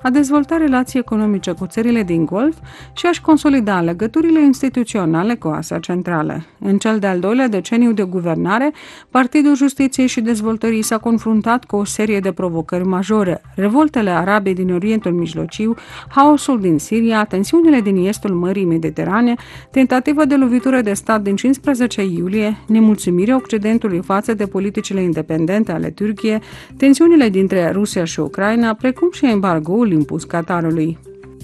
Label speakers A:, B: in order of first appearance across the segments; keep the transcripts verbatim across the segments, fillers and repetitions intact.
A: a dezvolta relații economice cu țările din Golf și a-și consolida legăturile instituționale cu Asia Centrală. În cel de-al doilea deceniu de guvernare, Partidul Justiției și Dezvoltării s-a confruntat cu o serie de provocări majore: revoltele arabe din Orientul Mijlociu, haosul din Siria, tensiunile din estul Mării Mediterane, tentativa de lovitură de stat din cincisprezece iulie, nemulțumirea Occidentului față de politicile independente ale Turciei, tensiunile dintre Rusia și Ucraina, precum și embargoul impus Qatarului.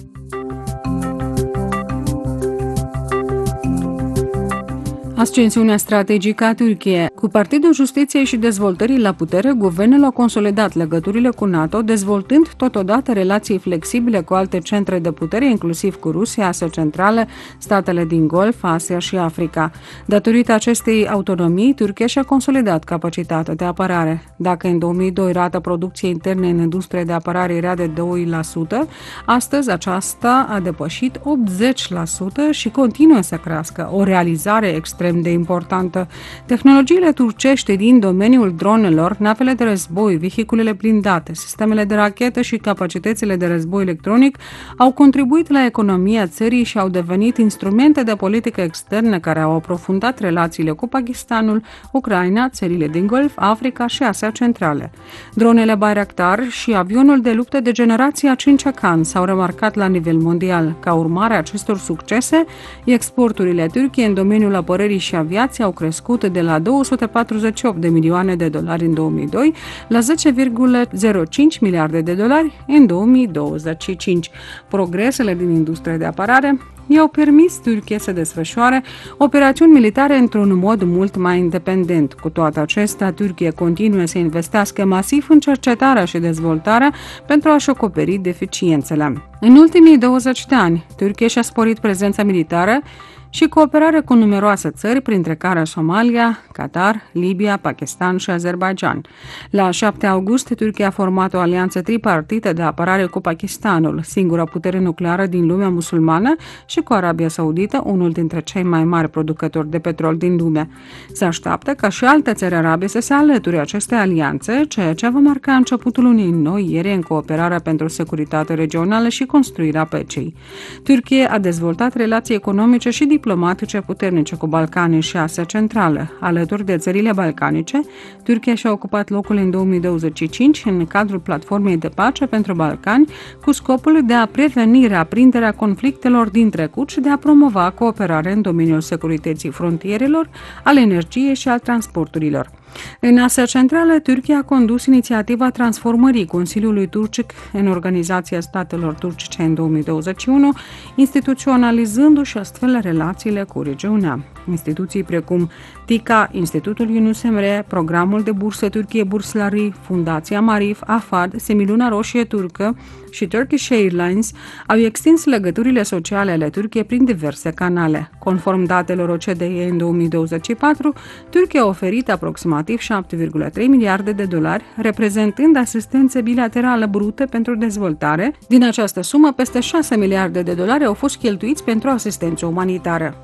A: Ascensiunea strategică a Turciei. Cu Partidul Justiției și Dezvoltării la putere, guvernul a consolidat legăturile cu NATO, dezvoltând totodată relații flexibile cu alte centre de putere, inclusiv cu Rusia, Asia Centrală, statele din Golf, Asia și Africa. Datorită acestei autonomii, Turcia și-a consolidat capacitatea de apărare. Dacă în două mii doi rata producției interne în industria de apărare era de doi la sută, astăzi aceasta a depășit optzeci la sută și continuă să crească, o realizare extrem de importantă. Tehnologiile turcești din domeniul dronelor, navele de război, vehiculele blindate, sistemele de rachetă și capacitățile de război electronic au contribuit la economia țării și au devenit instrumente de politică externă care au aprofundat relațiile cu Pakistanul, Ucraina, țările din Golf, Africa și Asia Centrală. Dronele Bayraktar și avionul de luptă de generația cincea Khan s-au remarcat la nivel mondial. Ca urmare a acestor succese, exporturile Turciei în domeniul apărării și aviația au crescut de la două sute patruzeci și opt de milioane de dolari în două mii doi la zece virgulă zero cinci miliarde de dolari în două mii douăzeci și cinci. Progresele din industria de apărare i-au permis Turciei să desfășoare operațiuni militare într-un mod mult mai independent. Cu toate acestea, Turcia continuă să investească masiv în cercetarea și dezvoltarea pentru a-și acoperi deficiențele. În ultimii douăzeci de ani, Turcia și-a sporit prezența militară și cooperare cu numeroase țări, printre care Somalia, Qatar, Libia, Pakistan și Azerbaijan. La șapte august, Turcia a format o alianță tripartită de apărare cu Pakistanul, singura putere nucleară din lumea musulmană, și cu Arabia Saudită, unul dintre cei mai mari producători de petrol din lume. Se așteaptă ca și alte țări arabe să se alăture acestei alianțe, ceea ce va marca începutul unei noi ere în cooperarea pentru securitate regională și construirea păcii. Turcia a dezvoltat relații economice și diplomatice puternice cu Balcanii și Asia Centrală. Alături de țările balcanice, Turcia și-a ocupat locul în două mii douăzeci și cinci în cadrul platformei de pace pentru Balcani, cu scopul de a preveni reaprinderea conflictelor din trecut și de a promova cooperare în domeniul securității frontierelor, al energiei și al transporturilor. În Asia Centrală, Turcia a condus inițiativa transformării Consiliului Turcic în Organizația Statelor Turcice în două mii douăzeci și unu, instituționalizându-și astfel relațiile cu regiunea. Instituții precum TICA, Institutul Yunus Emre, Programul de Bursă Turcie Burslari, Fundația Marif, AFAD, Semiluna Roșie Turcă și Turkish Airlines au extins legăturile sociale ale Turciei prin diverse canale. Conform datelor O C D E în două mii douăzeci și patru, Turcia a oferit aproximativ șapte virgulă trei miliarde de dolari, reprezentând asistență bilaterală brută pentru dezvoltare. Din această sumă, peste șase miliarde de dolari au fost cheltuiți pentru asistență umanitară.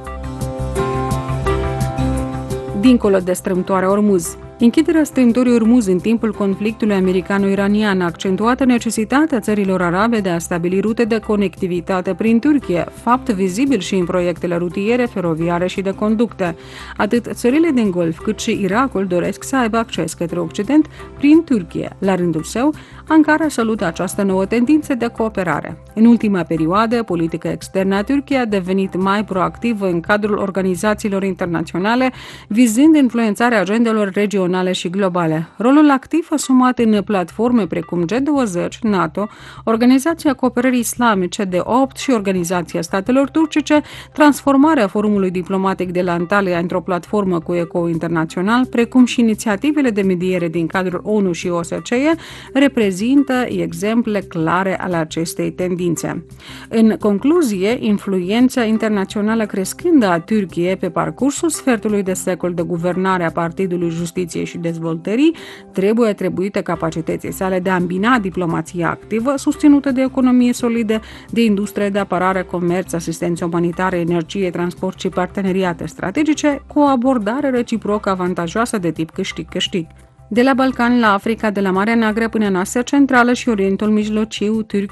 A: Dincolo de strâmtoarea Ormuz. Închiderea strâmtorii Ormuz în timpul conflictului americano-iranian a accentuat necesitatea țărilor arabe de a stabili rute de conectivitate prin Turcia, fapt vizibil și în proiectele rutiere, feroviare și de conducte. Atât țările din Golf cât și Irakul doresc să aibă acces către Occident prin Turcia. La rândul său, Ankara salută această nouă tendință de cooperare. În ultima perioadă, politica externă a Turciei a devenit mai proactivă în cadrul organizațiilor internaționale, vizând influențarea agendelor regionale și globale. Rolul activ asumat în platforme precum G douăzeci, NATO, Organizația Cooperării Islamice D opt și Organizația Statelor Turcice, transformarea forumului diplomatic de la Antalya într-o platformă cu ecou internațional, precum și inițiativele de mediere din cadrul ONU și O S C E, reprezintă exemple clare ale acestei tendințe. În concluzie, influența internațională crescândă a Turciei pe parcursul sfertului de secol de guvernare a Partidului Justiției și Dezvoltării trebuie atribuite capacității sale de a îmbina diplomația activă, susținută de economie solidă, de industrie de apărare, comerț, asistență umanitară, energie, transport și parteneriate strategice, cu o abordare reciproc avantajoasă de tip câștig-câștig. De la Balcani la Africa, de la Marea Neagră până în Asia Centrală și Orientul Mijlociu, Turcia